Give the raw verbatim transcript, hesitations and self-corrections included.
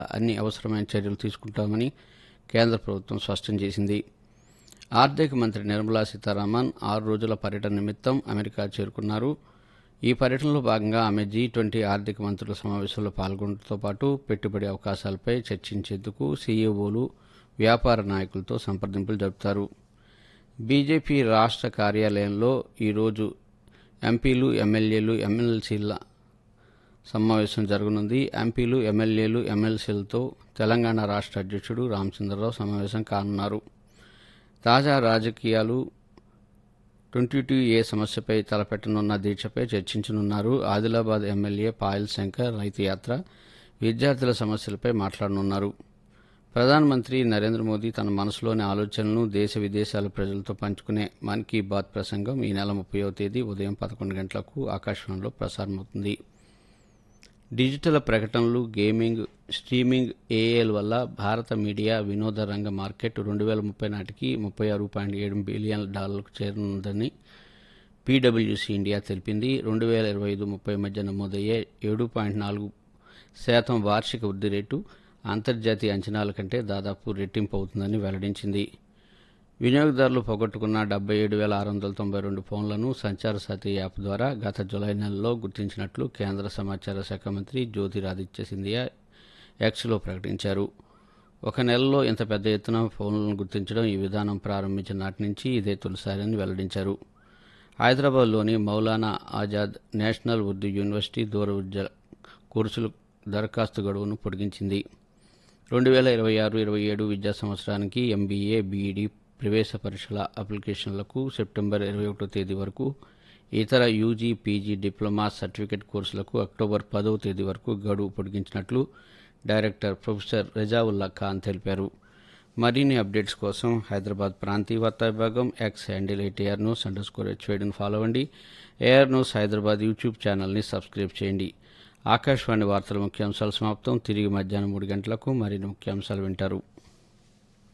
అన్ని అవసరమైన చర్యలు తీసుకుంటామని కేంద్ర ప్రభుత్వం స్పష్టం చేసింది. ఆర్థిక మంత్రి నిర్మలా సీతారామన్ ఆరు రోజుల పర్యటన నిమిత్తం అమెరికా చేరుకున్నారు. ఈ పర్యటనలో భాగంగా ఆమె జీ ట్వంటీ ఆర్థిక మంత్రుల సమావేశంలో పాల్గొనడంతో పాటు పెట్టుబడి అవకాశాలపై చర్చించేందుకు సీఈఓలు, వ్యాపార నాయకులతో సంప్రదింపులు జరుపుతారు. బీజేపీ రాష్ట్ర కార్యాలయంలో ఈరోజు ఎంపీలు, ఎమ్మెల్యేలు, ఎమ్మెల్సీల సమావేశం జరగనుంది. ఎంపీలు, ఎమ్మెల్యేలు, ఎమ్మెల్సీలతో తెలంగాణ రాష్ట్ర అధ్యక్షుడు రామచంద్రరావు సమావేశం కానున్నారు. తాజా రాజకీయాలు, ట్వంటీ టూ ఏ సమస్యపై తలపెట్టనున్న దీక్షపై చర్చించనున్నారు. ఆదిలాబాద్ ఎమ్మెల్యే పాయల్ శంకర్ రైతు యాత్ర, విద్యార్థుల సమస్యలపై మాట్లాడనున్నారు. ప్రధానమంత్రి నరేంద్ర మోదీ తన మనసులోని ఆలోచనలను దేశ విదేశాల ప్రజలతో పంచుకునే మన్ కీ బాత్ ప్రసంగం ఈ నెల ముప్పైవ తేదీ ఉదయం పదకొండు గంటలకు ఆకాశవాణిలో ప్రసారమవుతుంది. డిజిటల్ ప్రకటనలు, గేమింగ్, స్ట్రీమింగ్, ఏఐల వల్ల భారత మీడియా వినోద రంగ మార్కెట్ రెండు వేల ముప్పై నాటికి ముప్పై ఆరు పాయింట్ ఏడు బిలియన్ డాలర్లకు చేరనుందని పీడబ్ల్యూసీ ఇండియా తెలిపింది. రెండు వేల ఇరవై ఐదు ముప్పై మధ్య నమోదయ్యే ఏడు పాయింట్ నాలుగు శాతం వార్షిక వృద్ధి రేటు అంతర్జాతీయ అంచనాల కంటే దాదాపు రెట్టింపు అవుతుందని వెల్లడించింది. వినియోగదారులు పోగొట్టుకున్న డెబ్బై ఏడు వేల ఆరు వందల తొంభై రెండు ఫోన్లను సంచార సాథి యాప్ ద్వారా గత జులై నెలలో గుర్తించినట్లు కేంద్ర సమాచార శాఖ మంత్రి జ్యోతిరాదిత్య సింధియా ఎక్స్లో ప్రకటించారు. ఒక నెలలో ఇంత పెద్ద ఎత్తున ఫోన్లను గుర్తించడం ఈ విధానం ప్రారంభించిన నాటి నుంచి ఇదే తొలిసారని వెల్లడించారు. హైదరాబాద్లోని మౌలానా ఆజాద్ నేషనల్ ఉర్దూ యూనివర్సిటీ దూర విద్య కోర్సులు దరఖాస్తు గడువును పొడిగించింది. రెండు వేల ఇరవై ఆరు ఇరవై ఏడు విద్యా సంవత్సరానికి ఎంబీఏ, బీఈడీ ప్రవేశ పరీక్షల అప్లికేషన్లకు సెప్టెంబర్ ఇరవై ఒకటో తేదీ వరకు, ఇతర యూజీ, పీజీ, డిప్లొమా, సర్టిఫికెట్ కోర్సులకు అక్టోబర్ పదవ తేదీ వరకు గడువు పొడిగించినట్లు డైరెక్టర్ ప్రొఫెసర్ రెజావుల్లా ఖాన్ తెలిపారు. మరిన్ని అప్డేట్స్ కోసం హైదరాబాద్ ప్రాంతీయ వార్తా విభాగం X handle ATR news under score హెచ్వైడిని follow అవ్వండి. ఏఆర్ న్యూస్ హైదరాబాద్ యూట్యూబ్ ఛానల్ని సబ్స్క్రైబ్ చేయండి. ఆకాశవాణి వార్తల ముఖ్యాంశాలు సమాప్తం. తిరిగి మధ్యాహ్నం మూడు గంటలకు మరిన్ని ముఖ్యాంశాలు వింటారు.